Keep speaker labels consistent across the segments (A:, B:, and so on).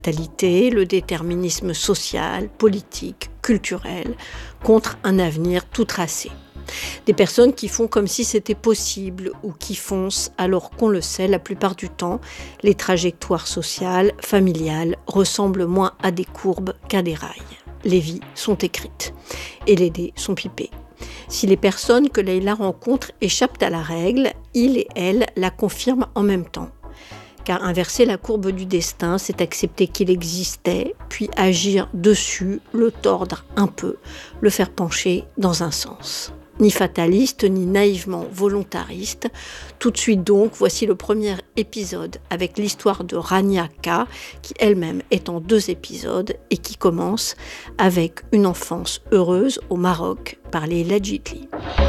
A: Le déterminisme social, politique, culturel, contre un avenir tout tracé. Des personnes qui font comme si c'était possible ou qui foncent alors qu'on le sait, la plupart du temps, les trajectoires sociales, familiales ressemblent moins à des courbes qu'à des rails. Les vies sont écrites et les dés sont pipés. Si les personnes que Leïla rencontre échappent à la règle, il et elle la confirment en même temps. Car inverser la courbe du destin, c'est accepter qu'il existait, puis agir dessus, le tordre un peu, le faire pencher dans un sens. Ni fataliste, ni naïvement volontariste. Tout de suite donc, voici le premier épisode avec l'histoire de Rania K, qui elle-même est en 2 épisodes et qui commence avec une enfance heureuse au Maroc par Leïla Djitli.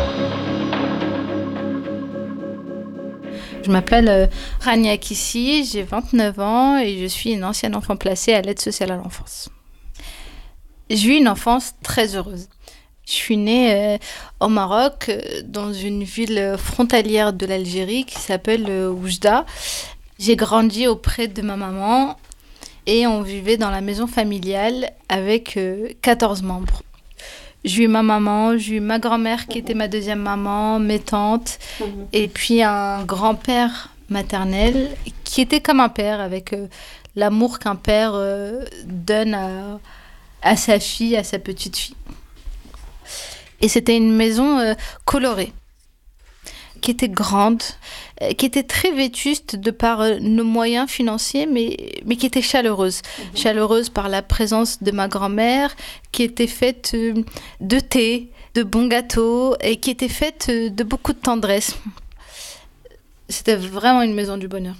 B: Je m'appelle Rania Kissi, j'ai 29 ans et je suis une ancienne enfant placée à l'aide sociale à l'enfance. J'ai eu une enfance très heureuse. Je suis née au Maroc, dans une ville frontalière de l'Algérie qui s'appelle Oujda. J'ai grandi auprès de ma maman et on vivait dans la maison familiale avec 14 membres. J'ai eu ma maman, j'ai eu ma grand-mère qui était ma deuxième maman, mes tantes, et puis un grand-père maternel qui était comme un père, avec l'amour qu'un père donne à sa fille, à sa petite fille. Et c'était une maison colorée, qui était grande, qui était très vétuste de par nos moyens financiers, mais qui était chaleureuse. Chaleureuse par la présence de ma grand-mère, qui était faite de thé, de bons gâteaux, et qui était faite de beaucoup de tendresse. C'était vraiment une maison du bonheur.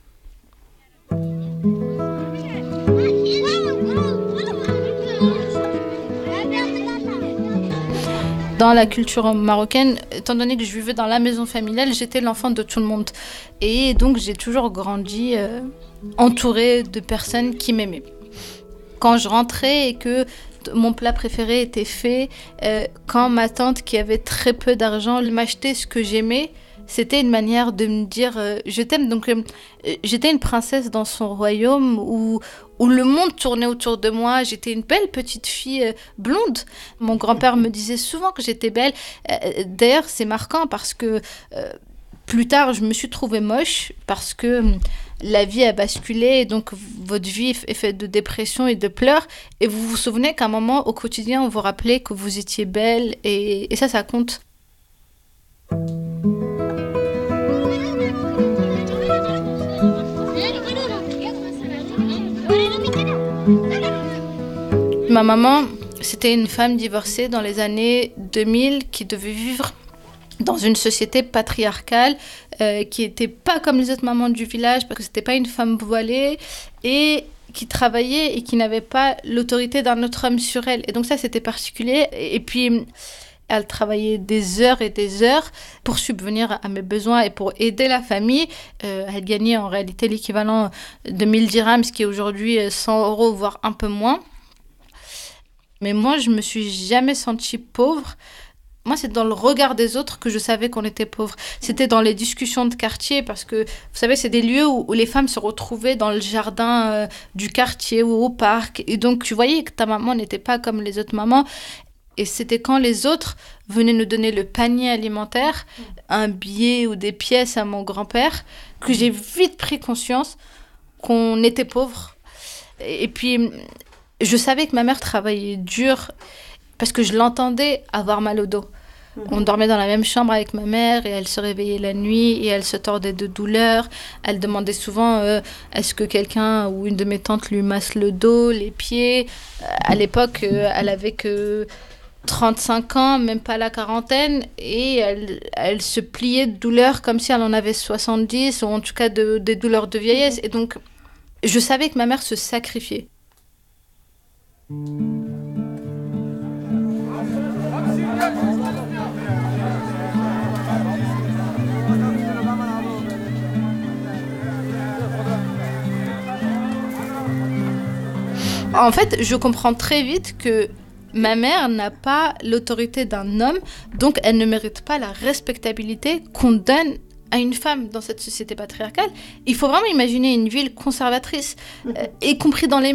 B: Dans la culture marocaine, étant donné que je vivais dans la maison familiale, j'étais l'enfant de tout le monde. Et donc, j'ai toujours grandi entourée de personnes qui m'aimaient. Quand je rentrais et que mon plat préféré était fait, quand ma tante, qui avait très peu d'argent, m'achetait ce que j'aimais, c'était une manière de me dire je t'aime. Donc, j'étais une princesse dans son royaume où le monde tournait autour de moi. J'étais une belle petite fille blonde. Mon grand-père me disait souvent que j'étais belle. D'ailleurs, c'est marquant parce que plus tard, je me suis trouvée moche parce que la vie a basculé et donc votre vie est faite de dépression et de pleurs. Et vous vous souvenez qu'à un moment, au quotidien, on vous rappelait que vous étiez belle et ça compte. Ma maman, c'était une femme divorcée dans les années 2000 qui devait vivre dans une société patriarcale qui n'était pas comme les autres mamans du village parce que c'était pas une femme voilée et qui travaillait et qui n'avait pas l'autorité d'un autre homme sur elle. Et donc ça, c'était particulier. Et puis, elle travaillait des heures et des heures pour subvenir à mes besoins et pour aider la famille. Elle gagnait en réalité l'équivalent de 1000 dirhams, ce qui est aujourd'hui 100 €, voire un peu moins. Mais moi, je me suis jamais sentie pauvre. Moi, c'est dans le regard des autres que je savais qu'on était pauvre. C'était dans les discussions de quartier parce que, vous savez, c'est des lieux où les femmes se retrouvaient dans le jardin du quartier ou au parc. Et donc, tu voyais que ta maman n'était pas comme les autres mamans. Et c'était quand les autres venaient nous donner le panier alimentaire, un billet ou des pièces à mon grand-père, que j'ai vite pris conscience qu'on était pauvre. Et puis, je savais que ma mère travaillait dur parce que je l'entendais avoir mal au dos. On dormait dans la même chambre avec ma mère et elle se réveillait la nuit et elle se tordait de douleur. Elle demandait souvent est-ce que quelqu'un ou une de mes tantes lui masse le dos, les pieds. À l'époque, elle avait que 35 ans, même pas la quarantaine, et elle se pliait de douleur comme si elle en avait 70, ou en tout cas des douleurs de vieillesse. Et donc, je savais que ma mère se sacrifiait. En fait, je comprends très vite que ma mère n'a pas l'autorité d'un homme, donc elle ne mérite pas la respectabilité qu'on donne à une femme dans cette société patriarcale, il faut vraiment imaginer une ville conservatrice, y compris dans les